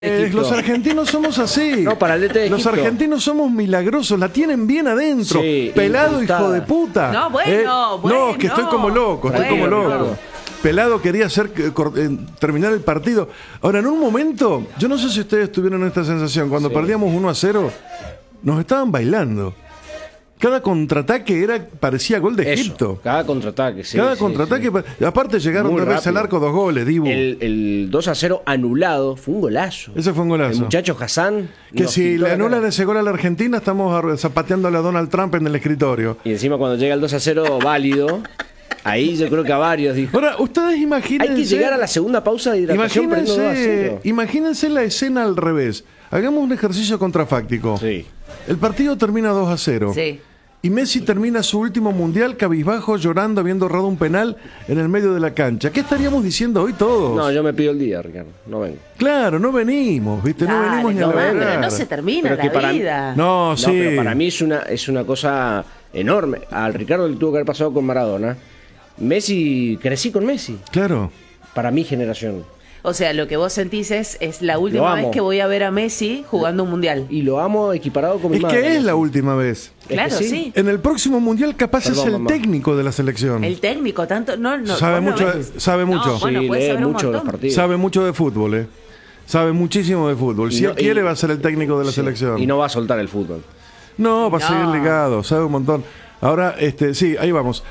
Los argentinos somos así. No, para el DT de Los Egipto. argentinos somos milagrosos, la tienen bien adentro. Sí, Pelado, incrustada. hijo de puta. No, bueno, No, es que estoy como loco, estoy como Bueno. loco. Pelado quería terminar el partido. Ahora, en un momento, yo no sé si ustedes tuvieron esta sensación, cuando Sí. perdíamos 1-0, nos estaban bailando. Cada contraataque parecía gol de Eso, Egipto. cada contraataque, sí. Cada sí, contraataque. sí. Aparte llegaron Muy otra vez al rápido. arco 2 goles, Dibu. El 2-0 anulado fue un golazo. Ese fue un golazo. El muchacho Hassan. Que nos si pintó le la anulan cara. ese gol a la Argentina, estamos zapateándole a Donald Trump en el escritorio. Y encima cuando llega el 2-0 válido, ahí yo creo que a varios dijo. Ahora, ustedes imagínense. Hay que llegar a la segunda pausa de hidratación perdiendo 2-0. Imagínense la escena al revés. Hagamos un ejercicio contrafáctico. Sí. El partido termina 2-0. Sí. Y Messi termina su último mundial cabizbajo, llorando, habiendo errado un penal en el medio de la cancha. ¿Qué estaríamos diciendo hoy todos? No, yo me pido el día, Ricardo. No vengo. Claro, no venimos, ¿viste? No Dale, venimos ni a no, la pero no se termina Pero la que para- vida. No, sí. No, pero para mí es una cosa enorme. Al Ricardo le tuvo que haber pasado con Maradona. Messi, crecí con Messi. Claro. Para mi generación. O sea, lo que vos sentís es la última Lo vez amo. que voy a ver a Messi jugando un mundial. Y lo amo equiparado con mi Es madre. que es la última vez. que Claro, sí. sí. En el próximo mundial capaz Perdón, es el mamá. técnico de la selección. El técnico, tanto. No, Sabe vos no mucho, ves. sabe mucho. No, bueno, Sí, puede lee saber un mucho de los montón. partidos. Sabe mucho de fútbol, ¿eh? Sabe muchísimo de fútbol. Y Si no- él quiere, y- va a ser el técnico de la Sí. selección. Y no va a soltar el fútbol. No, va a No. seguir ligado, sabe un montón. Ahora, sí, ahí vamos.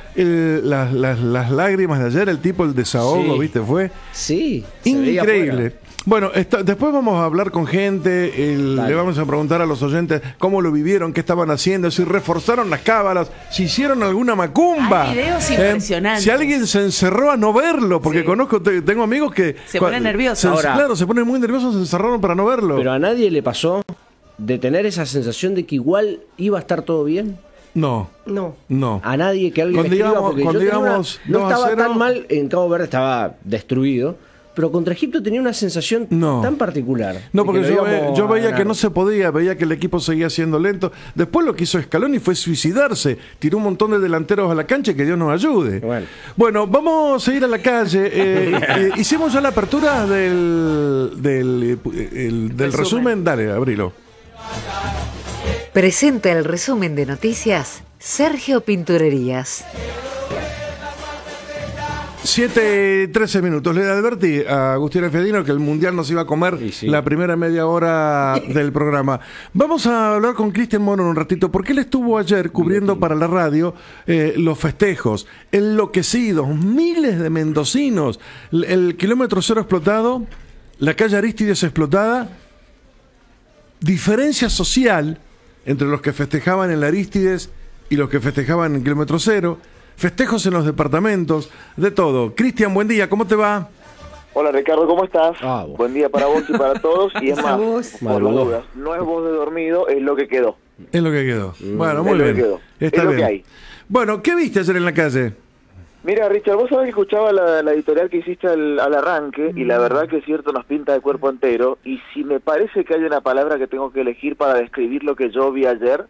Las lágrimas de ayer, el tipo, el desahogo, Sí. ¿viste? Fue Sí. se veía increíble. afuera. Bueno, después vamos a hablar con gente, Dale. le vamos a preguntar a los oyentes cómo lo vivieron, qué estaban haciendo, si reforzaron las cábalas, si hicieron alguna macumba. Hay videos impresionantes. Si alguien se encerró a no verlo, porque Sí. tengo amigos que... Se ponen nerviosos. Ahora- Claro, se ponen muy nerviosos, se encerraron para no verlo. Pero a nadie le pasó de tener esa sensación de que igual iba a estar todo bien. No, No. no. A nadie que alguien Cuando me escriba, íbamos- porque cuando yo tenía íbamos no 2-0, estaba tan mal, en Cabo Verde estaba destruido, pero contra Egipto tenía una sensación No. tan particular. No, de porque que yo, lo íbamos yo a veía que ganar. no se podía, veía que el equipo seguía siendo lento. Después lo que hizo Scaloni fue suicidarse. Tiró un montón de delanteros a la cancha y que Dios nos ayude. Bueno, vamos a ir a la calle. Hicimos ya la apertura del resumen. Dale, abrilo. Presenta el resumen de noticias Sergio Pinturerías. 7:13 minutos. Le advertí a Agustín Fiadino que el Mundial nos iba a comer Y sí. la primera media hora del programa. Vamos a hablar con Cristian Mono un ratito, porque él estuvo ayer cubriendo para la radio los festejos, enloquecidos, miles de mendocinos, el kilómetro cero explotado, la calle Arístides explotada, diferencia social entre los que festejaban en la Arístides y los que festejaban en kilómetro cero, festejos en los departamentos, de todo. Cristian, buen día, ¿cómo te va? Hola Ricardo, ¿cómo estás? Ah, bueno. Buen día para vos y para todos. Y es Esa más, voz. por las Madrugó. dudas, no es voz de dormido, es lo que quedó. Es lo que quedó. Bueno, muy es lo que bien. quedó. Está Es lo bien. que hay. Bueno, ¿qué viste ayer en la calle? Mira, Richard, vos sabés que escuchaba la editorial que hiciste al arranque y la verdad que es cierto, nos pinta de cuerpo entero. Y si me parece que hay una palabra que tengo que elegir para describir lo que yo vi ayer,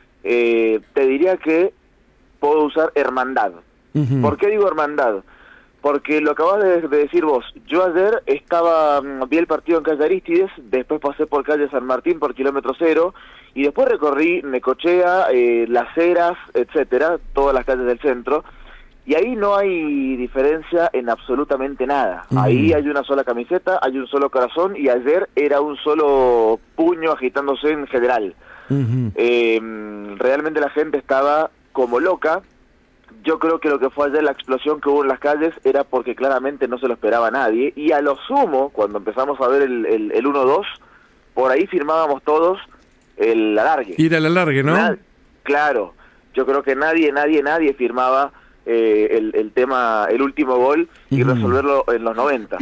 te diría que puedo usar hermandad. Ujú. ¿Por qué digo hermandad? Porque lo acabas de decir vos. Yo ayer vi el partido en calle Arístides, después pasé por calle San Martín por kilómetro cero, y después recorrí Necochea, Las Heras, etcétera, todas las calles del centro, y ahí no hay diferencia en absolutamente nada. Ujú. Ahí hay una sola camiseta, hay un solo corazón, y ayer era un solo puño agitándose en general. Ujú. Realmente la gente estaba como loca. Yo creo que lo que fue ayer la explosión que hubo en las calles era porque claramente no se lo esperaba nadie, y a lo sumo, cuando empezamos a ver el 1-2, por ahí firmábamos todos el alargue. Ir al alargue, ¿no? Claro, yo creo que nadie firmaba el tema, el último gol y Ujú. resolverlo en los 90.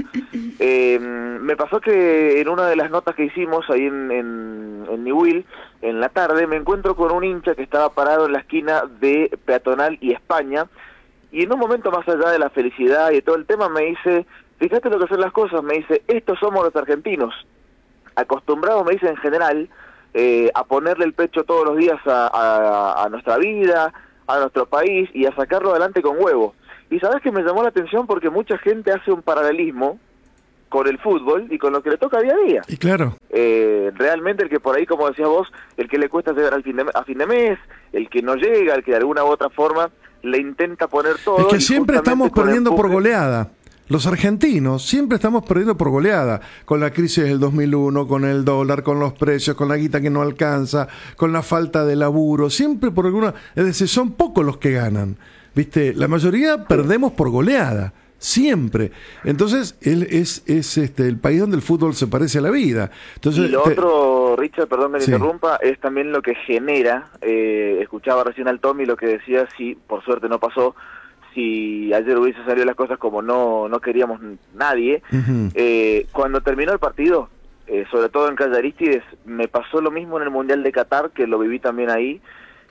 Me pasó que en una de las notas que hicimos ahí en Newell, en la tarde, me encuentro con un hincha que estaba parado en la esquina de Peatonal y España, y en un momento más allá de la felicidad y de todo el tema me dice, fíjate lo que son las cosas, me dice, estos somos los argentinos, acostumbrados, me dice en general, a ponerle el pecho todos los días a nuestra vida, a nuestro país y a sacarlo adelante con huevo. Y sabes que me llamó la atención porque mucha gente hace un paralelismo con el fútbol y con lo que le toca día a día. Y claro. Realmente el que por ahí, como decías vos, el que le cuesta llegar a fin de mes, el que no llega, el que de alguna u otra forma le intenta poner todo. Es que y siempre justamente estamos con perdiendo por empuje- goleada. Los argentinos siempre estamos perdiendo por goleada, con la crisis del 2001, con el dólar, con los precios, con la guita que no alcanza, con la falta de laburo, siempre por alguna... Es decir, son pocos los que ganan, ¿viste? La mayoría perdemos por goleada, siempre. Entonces, él es el país donde el fútbol se parece a la vida. Entonces, Y lo otro, Richard, perdón que te Sí. interrumpa, es también lo que genera, escuchaba recién al Tommy lo que decía, si por suerte no pasó, si ayer hubiese salido las cosas como no queríamos nadie, Ujú. cuando terminó el partido, sobre todo en Calle Arístides, me pasó lo mismo en el Mundial de Qatar, que lo viví también ahí.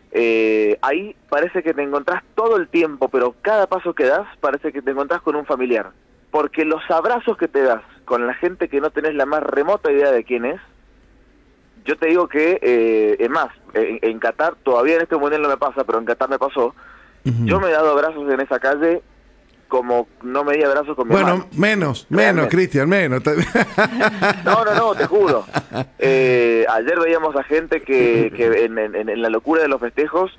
Ahí parece que te encontrás todo el tiempo, pero cada paso que das parece que te encontrás con un familiar, porque los abrazos que te das con la gente que no tenés la más remota idea de quién es, yo te digo que, es más, en Qatar, todavía en este Mundial no me pasa, pero en Qatar me pasó. Ujú. Yo me he dado abrazos en esa calle como no me di abrazos con mi Bueno, hermano. menos, Realmente. Cristian, menos. No, te juro. Ayer veíamos a gente que en la locura de los festejos,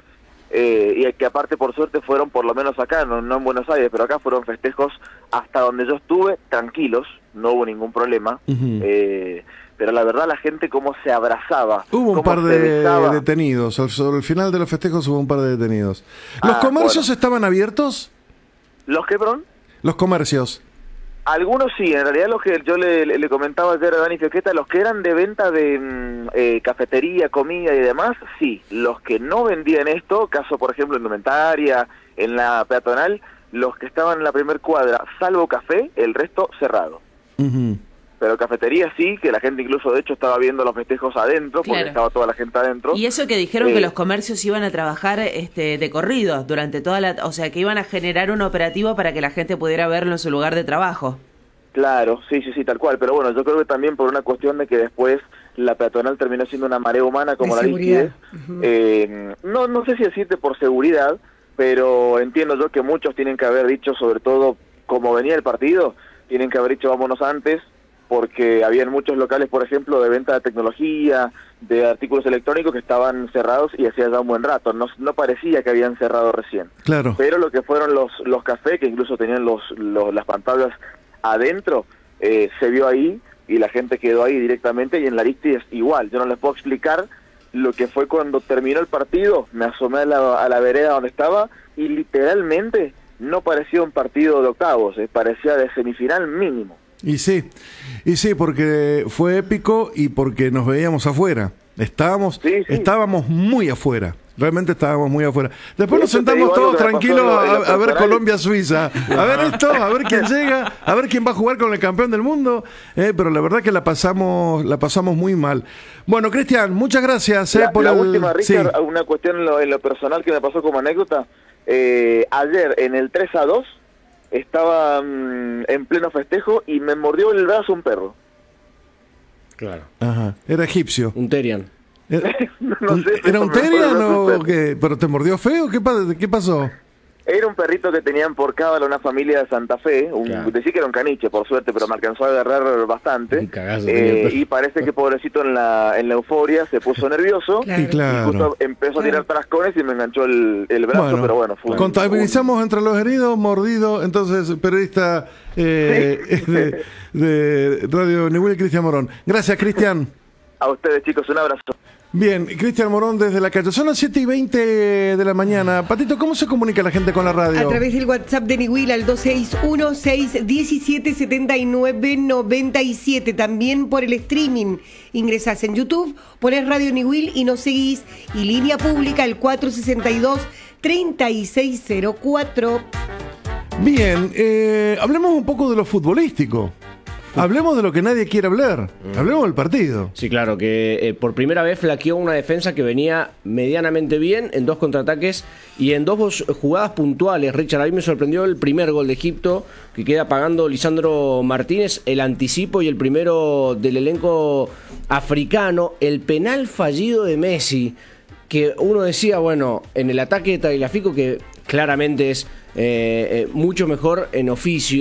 y que aparte por suerte fueron por lo menos acá, no en Buenos Aires, pero acá fueron festejos hasta donde yo estuve, tranquilos, no hubo ningún problema. Ujú. Pero la verdad la gente cómo se abrazaba. Hubo un cómo par se de besaba. detenidos, sobre el final de los festejos hubo un par de detenidos. ¿Los Ah, comercios bueno. estaban abiertos? ¿Los que, perdón? Los comercios. Algunos sí, en realidad los que yo le comentaba ayer a Dani Fioqueta, los que eran de venta de cafetería, comida y demás, sí. Los que no vendían esto, caso por ejemplo en indumentaria, en la peatonal, los que estaban en la primer cuadra, salvo café, el resto cerrado. Ujú. Pero cafetería sí, que la gente incluso de hecho estaba viendo los festejos adentro, porque Claro. estaba toda la gente adentro. Y eso que dijeron que Eh, los comercios iban a trabajar de corrido durante toda la... O sea, que iban a generar un operativo para que la gente pudiera verlo en su lugar de trabajo. Claro, sí, tal cual. Pero bueno, yo creo que también por una cuestión de que después la peatonal terminó siendo una marea humana como De la seguridad. Aristides. No sé si decirte por seguridad, pero entiendo yo que muchos tienen que haber dicho, sobre todo como venía el partido, tienen que haber dicho vámonos antes, porque habían muchos locales, por ejemplo, de venta de tecnología, de artículos electrónicos que estaban cerrados y hacía ya un buen rato. No parecía que habían cerrado recién. Claro. Pero lo que fueron los cafés, que incluso tenían las pantallas adentro, se vio ahí y la gente quedó ahí directamente, y en la Aristides igual. Yo no les puedo explicar lo que fue cuando terminó el partido. Me asomé a la vereda donde estaba y literalmente no parecía un partido de octavos, parecía de semifinal mínimo. Y sí, porque fue épico y porque nos veíamos afuera. Estábamos muy afuera. Realmente estábamos muy afuera. Después De nos hecho, te sentamos digo algo todos que me tranquilos pasó en lo a ver personal. Colombia-Suiza. A ver esto, a ver quién llega, a ver quién va a jugar con el campeón del mundo. Pero la verdad que la pasamos muy mal. Bueno, Cristian, muchas gracias por la el... última, Richard, Sí. una cuestión en lo personal que me pasó como anécdota. Ayer en el 3-2 estaba en pleno festejo y me mordió el brazo un perro. Claro. Ajá. Era egipcio. Un Terian. No sé, ¿Era un me mordió Terian el brazo un o perro. qué? ¿Pero te mordió feo? ¿Qué pasó? Era un perrito que tenían por cábala una familia de Santa Fe, Claro. decía que era un caniche, por suerte, pero me alcanzó a agarrar bastante. Un cagazo tenía el perro. Y parece que pobrecito en la euforia se puso nervioso. Claro. Y claro. Y justo empezó a tirar trascones y me enganchó el brazo, pero bueno, fue contabilizamos entre los heridos, mordido, entonces, periodista de Radio Nivel, Cristian Morón. Gracias, Cristian. A ustedes, chicos, un abrazo. Bien, Cristian Morón desde la calle. Son las 7:20 de la mañana. Patito, ¿cómo se comunica la gente con la radio? A través del WhatsApp de Niwil al 261-617-7997. También por el streaming. Ingresás en YouTube, pones Radio Niwil y nos seguís. Y línea pública al 462-3604. Bien, hablemos un poco de lo futbolístico. Hablemos de lo que nadie quiere hablar. Hablemos del partido. Sí, claro, que por primera vez flaqueó una defensa que venía medianamente bien en 2 contraataques y en 2 jugadas puntuales. Richard, a mí me sorprendió el primer gol de Egipto, que queda pagando Lisandro Martínez, el anticipo y el primero del elenco africano, el penal fallido de Messi, que uno decía, bueno, en el ataque de Tagliafico, que claramente es mucho mejor en oficio,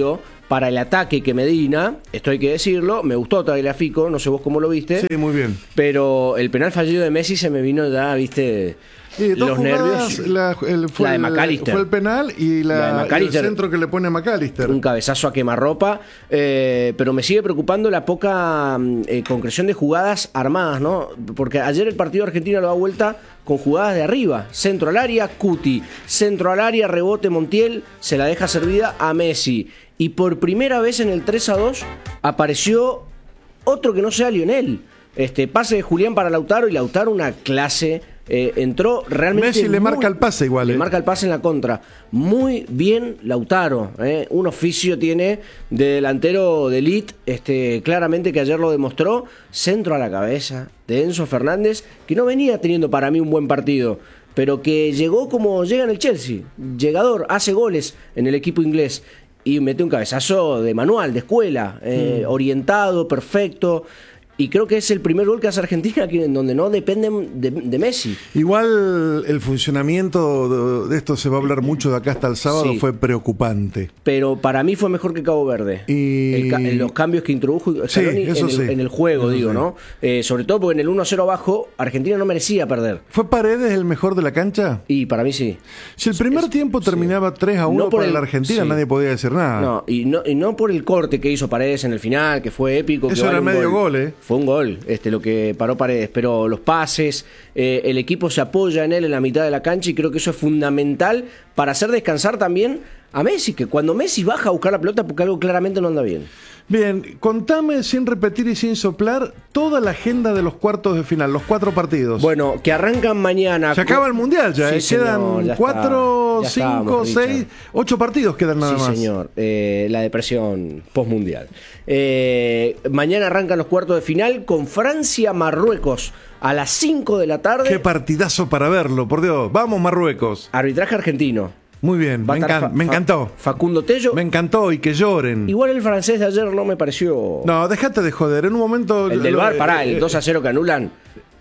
para el ataque que Medina, esto hay que decirlo, me gustó Tagliafico, no sé vos cómo lo viste. Sí, muy bien. Pero el penal fallido de Messi se me vino ya, viste, Sí, dos los jugadas, nervios. fue La de McAllister. Fue el penal y La de el McAllister. centro que le pone a McAllister. Un cabezazo a quemarropa, pero me sigue preocupando la poca concreción de jugadas armadas, ¿no? Porque ayer el partido argentino lo da vuelta con jugadas de arriba, centro al área, Cuti, centro al área, rebote Montiel, se la deja servida a Messi. Y por primera vez en el 3-2 apareció otro que no sea Lionel. Pase de Julián para Lautaro y Lautaro una clase. Entró realmente. Messi le marca el pase igual. Le marca el pase en la contra. Muy bien Lautaro. Un oficio tiene de delantero de elite. Claramente que ayer lo demostró. Centro a la cabeza de Enzo Fernández, que no venía teniendo para mí un buen partido, pero que llegó como llega en el Chelsea. Llegador, hace goles en el equipo inglés. Y mete un cabezazo de manual, de escuela, orientado, perfecto. Y creo que es el primer gol que hace Argentina en donde no dependen de Messi. Igual el funcionamiento de esto se va a hablar mucho de acá hasta el sábado, Sí. fue preocupante. Pero para mí fue mejor que Cabo Verde. Y- Los cambios que introdujo Scaloni eso en, sí. en el juego, Eso digo, sí. ¿no? Sobre todo porque en el 1-0 abajo, Argentina no merecía perder. ¿Fue Paredes el mejor de la cancha? Y para mí sí. Si el primer tiempo terminaba 3-1 No por para el- la Argentina, sí. nadie podía decir nada. No, y no por el corte que hizo Paredes en el final, que fue épico. Eso que era vale un medio gol, ¿eh? Fue un gol, lo que paró Paredes, pero los pases, el equipo se apoya en él en la mitad de la cancha y creo que eso es fundamental para hacer descansar también a Messi, que cuando Messi baja a buscar la pelota porque algo claramente no anda bien. Bien, contame sin repetir y sin soplar toda la agenda de los cuartos de final, los 4 partidos. Bueno, que arrancan mañana. Se acaba el mundial ya, Sí, señor, quedan ya 4, está. Ya 5, estamos, 6, Richard. 8 partidos quedan nada Sí, más. señor. La depresión postmundial. Mañana arrancan los cuartos de final con Francia-Marruecos a las 5 de la tarde. Qué partidazo para verlo, por Dios. Vamos, Marruecos. Arbitraje argentino. Muy bien, Va a estar me encantó. Facundo Tello. Me encantó y que lloren. Igual el francés de ayer no me pareció. No, déjate de joder. En un momento. El del VAR, pará, el 2-0 que anulan.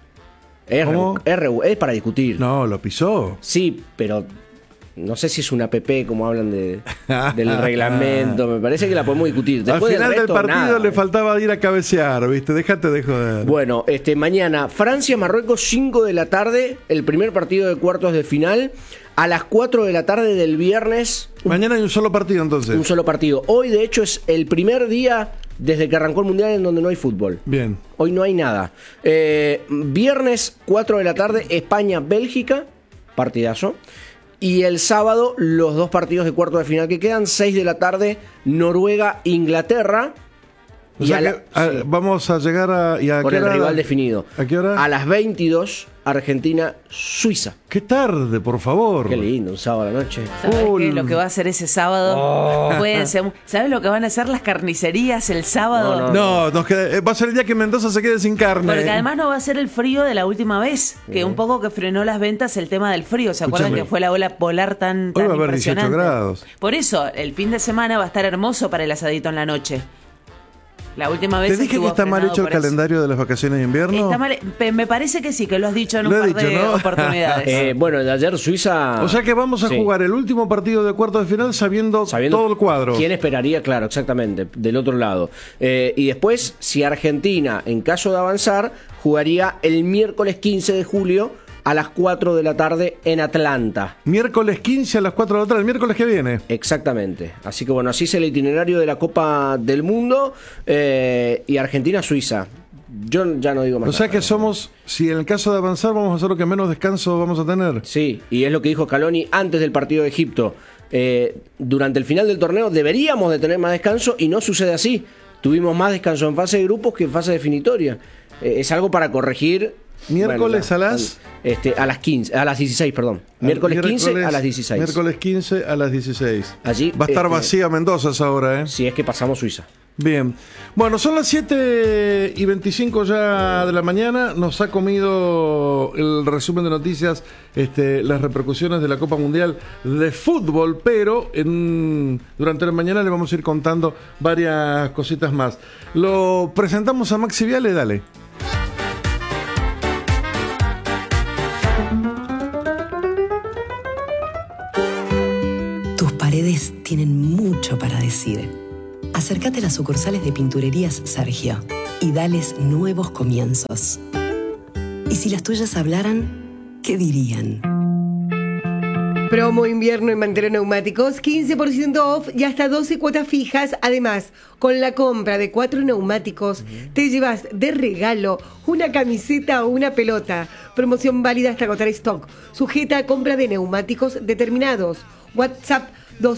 ¿Cómo? Es para discutir. No, lo pisó. Sí, pero no sé si es una PP como hablan del reglamento. Me parece que la podemos discutir. Al Después final del resto, partido nada. le faltaba ir a cabecear, ¿viste? Déjate de joder. Bueno, mañana Francia-Marruecos 5 de la tarde, el primer partido de cuartos de final. A las 4 de la tarde del viernes, Mañana hay un solo partido entonces. un solo partido. Hoy, de hecho, es el primer día desde que arrancó el Mundial en donde no hay fútbol. Bien. Hoy no hay nada. Viernes, 4 de la tarde, España-Bélgica, partidazo. Y el sábado, los 2 partidos de cuartos de final que quedan, 6 de la tarde, Noruega-Inglaterra. O Y sea a la- que, sí, vamos a llegar a. ¿Y a con qué el hora? rival definido. ¿A qué hora? A las 22, Argentina-Suiza. Qué tarde, por favor. Qué lindo, un sábado a la noche. ¿Sabes Oh, qué? Lo que va a hacer ese sábado? ¿Sabes lo que van a hacer las carnicerías el sábado? No, nos queda- va a ser el día que Mendoza se quede sin carne. Porque además no va a ser el frío de la última vez, que un poco que frenó las ventas el tema del frío. ¿Se acuerdan Escúchame. que fue la ola polar tan Hoy va a haber impresionante? 18 grados. Por eso, el fin de semana va a estar hermoso para el asadito en la noche. La última vez ¿Te dije que estuvo está mal frenado hecho el por eso. calendario de las vacaciones de invierno? Está mal, me parece que sí, que lo has dicho en un Lo he par dicho, de ¿no? oportunidades. Bueno, de ayer Suiza. O sea que vamos a Sí. jugar el último partido de cuartos de final sabiendo todo el cuadro. ¿Quién esperaría? Claro, exactamente, del otro lado. Y después, si Argentina, en caso de avanzar, jugaría el miércoles 15 de julio a las 4 de la tarde en Atlanta. Miércoles 15 a las 4 de la tarde, el miércoles que viene. Exactamente. Así que bueno, así es el itinerario de la Copa del Mundo y Argentina-Suiza. Yo ya no digo más O sea nada. que somos, si en el caso de avanzar vamos a hacer lo que menos descanso vamos a tener. Sí, y es lo que dijo Scaloni antes del partido de Egipto. Durante el final del torneo deberíamos de tener más descanso y no sucede así. Tuvimos más descanso en fase de grupos que en fase definitoria. Es algo para corregir. Miércoles a las... a las 15, a las 16, perdón. Miércoles 15 a las 16. Miércoles 15 a las 16. Allí, va a estar vacía Mendoza a esa hora, ¿eh? Si es que pasamos Suiza. Bien. Bueno, son las 7:25 ya de la mañana. Nos ha comido el resumen de noticias, las repercusiones de la Copa Mundial de Fútbol, pero durante la mañana le vamos a ir contando varias cositas más. Lo presentamos a Maxi Viale, dale. Tus paredes tienen mucho para decir. Acércate a las sucursales de Pinturerías Sergio y dales nuevos comienzos. Y si las tuyas hablaran, ¿qué dirían? Promo invierno en Mantelo Neumáticos, 15% off y hasta 12 cuotas fijas. Además, con la compra de 4 neumáticos, te llevas de regalo una camiseta o una pelota. Promoción válida hasta agotar stock. Sujeta a compra de neumáticos determinados. WhatsApp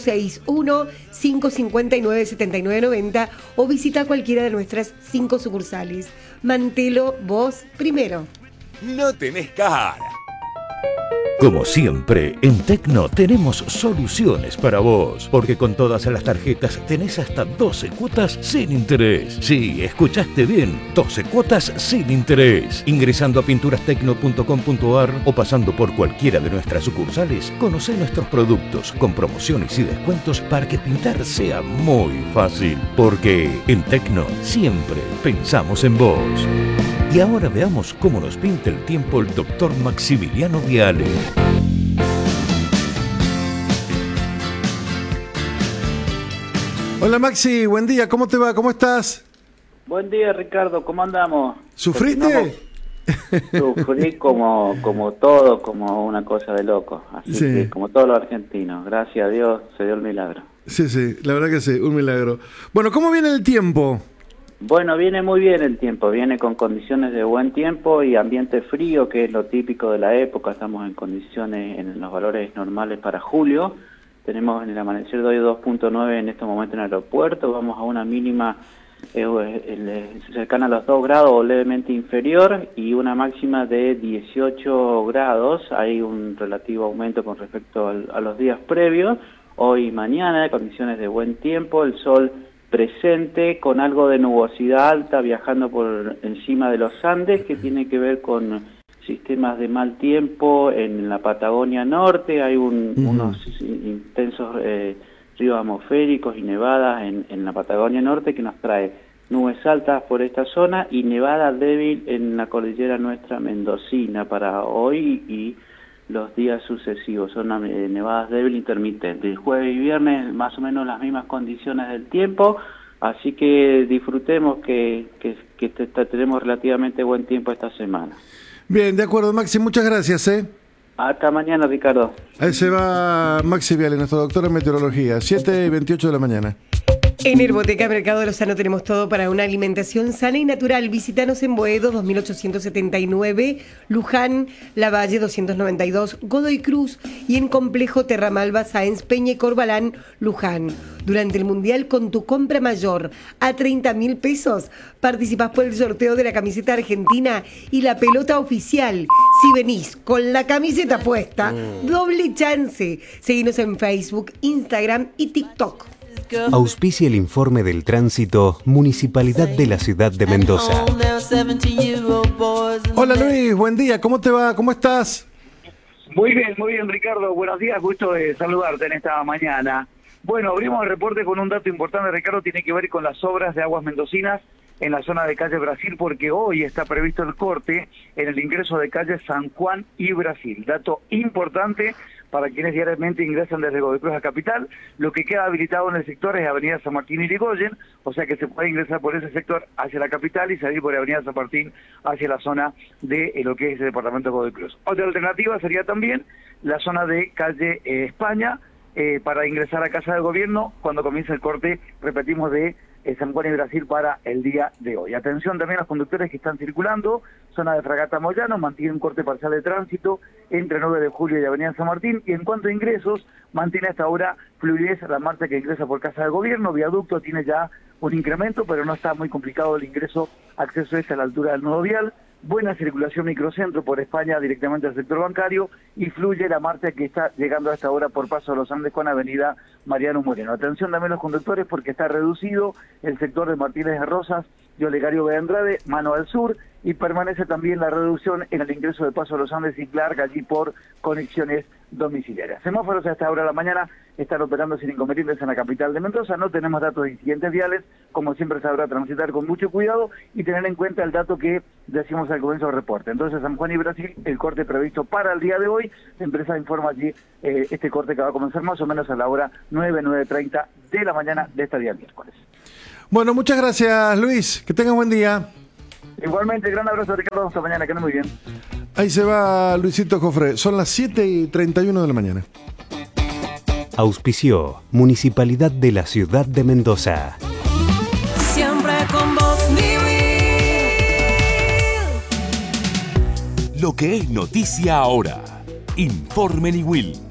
261-559-7990 o visita cualquiera de nuestras 5 sucursales. Mantelo, vos primero. No tenés cara. Como siempre, en Tecno tenemos soluciones para vos, porque con todas las tarjetas tenés hasta 12 cuotas sin interés. Sí, escuchaste bien, 12 cuotas sin interés. Ingresando a pinturastecno.com.ar o pasando por cualquiera de nuestras sucursales, conocé nuestros productos con promociones y descuentos para que pintar sea muy fácil. Porque en Tecno siempre pensamos en vos. Y ahora veamos cómo nos pinta el tiempo el doctor Maximiliano Viale. Hola Maxi, buen día, ¿cómo te va? ¿Cómo estás? Buen día, Ricardo, ¿cómo andamos? ¿Sufriste? Sufrí como todo, como una cosa de loco. Así Sí. que, como todos los argentinos, gracias a Dios se dio el milagro. Sí, la verdad que sí, un milagro. Bueno, ¿cómo viene el tiempo? Bueno, viene muy bien el tiempo, viene con condiciones de buen tiempo y ambiente frío, que es lo típico de la época. Estamos en condiciones, en los valores normales para julio. Tenemos en el amanecer de hoy 2.9 en este momento en el aeropuerto. Vamos a una mínima cercana a los 2 grados o levemente inferior y una máxima de 18 grados. Hay un relativo aumento con respecto a los días previos. Hoy y mañana, condiciones de buen tiempo, el sol presente con algo de nubosidad alta viajando por encima de los Andes, que tiene que ver con sistemas de mal tiempo en la Patagonia Norte. Hay unos intensos ríos atmosféricos y nevadas en la Patagonia Norte que nos trae nubes altas por esta zona y nevada débil en la cordillera nuestra mendocina para hoy y los días sucesivos. Son nevadas débil intermitentes. El jueves y viernes más o menos las mismas condiciones del tiempo, así que disfrutemos que tenemos relativamente buen tiempo esta semana. Bien, de acuerdo, Maxi, muchas gracias, Hasta mañana, Ricardo. Ahí se va Maxi Viale, nuestro doctor en meteorología, 7:28 de la mañana. En Herboteca Mercado Lozano tenemos todo para una alimentación sana y natural. Visítanos en Boedo 2879, Luján, Lavalle 292, Godoy Cruz y en Complejo Terramalba, Sáenz Peña y Corbalán, Luján. Durante el Mundial, con tu compra mayor a 30.000 pesos, participás por el sorteo de la camiseta argentina y la pelota oficial. Si venís con la camiseta puesta, doble chance. Seguinos en Facebook, Instagram y TikTok. Auspicia el informe del tránsito Municipalidad de la Ciudad de Mendoza. Hola Luis, buen día, ¿cómo te va? ¿Cómo estás? Muy bien, Ricardo. Buenos días, gusto de saludarte en esta mañana. Bueno, abrimos el reporte con un dato importante, Ricardo, tiene que ver con las obras de aguas mendocinas en la zona de calle Brasil, porque hoy está previsto el corte en el ingreso de calle San Juan y Brasil. Dato importante para quienes diariamente ingresan desde Godoy Cruz a Capital. Lo que queda habilitado en el sector es Avenida San Martín y Irigoyen, o sea que se puede ingresar por ese sector hacia la capital y salir por Avenida San Martín hacia la zona de lo que es el departamento de Godoy Cruz. Otra alternativa sería también la zona de calle España, para ingresar a Casa del Gobierno cuando comience el corte, repetimos, de San Juan y Brasil para el día de hoy. Atención también a los conductores que están circulando, zona de Fragata Moyano, mantiene un corte parcial de tránsito entre 9 de julio y Avenida San Martín, y en cuanto a ingresos, mantiene hasta ahora fluidez la marcha que ingresa por Casa del Gobierno. Viaducto tiene ya un incremento, pero no está muy complicado el ingreso, acceso es a la altura del nudo vial. Buena circulación microcentro por España directamente al sector bancario y fluye la marcha que está llegando a esta hora por Paso de los Andes con Avenida Mariano Moreno. Atención también los conductores porque está reducido el sector de Martínez de Rosas y Olegario B. Andrade, mano al sur, y permanece también la reducción en el ingreso de Paso a los Andes y Clark, allí por conexiones domiciliarias. Semáforos a esta hora de la mañana están operando sin inconvenientes en la capital de Mendoza. No tenemos datos de incidentes viales, como siempre sabrá transitar con mucho cuidado y tener en cuenta el dato que decimos al comienzo del reporte. Entonces, San Juan y Brasil, el corte previsto para el día de hoy. La empresa informa allí este corte que va a comenzar más o menos a la hora 9:30 de la mañana de este día miércoles. Bueno, muchas gracias, Luis. Que tengas buen día. Igualmente, gran abrazo, Ricardo. Hasta mañana, que no muy bien. Ahí se va Luisito Jofre. Son las 7:31 de la mañana. Auspició Municipalidad de la Ciudad de Mendoza. Siempre con vos, Lo que es noticia ahora. Informe Niwil.